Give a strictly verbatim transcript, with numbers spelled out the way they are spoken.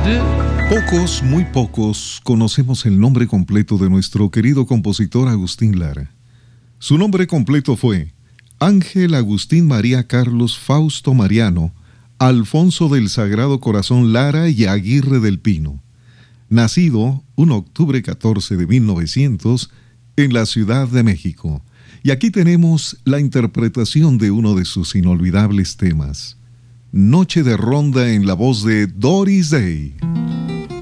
Pocos, muy pocos, conocemos el nombre completo de nuestro querido compositor Agustín Lara. Su nombre completo fue Ángel Agustín María Carlos Fausto Mariano Alfonso del Sagrado Corazón Lara y Aguirre del Pino, nacido un octubre catorce de mil novecientos en la Ciudad de México. Y aquí tenemos la interpretación de uno de sus inolvidables temas, Noche de Ronda, en la voz de Doris Day.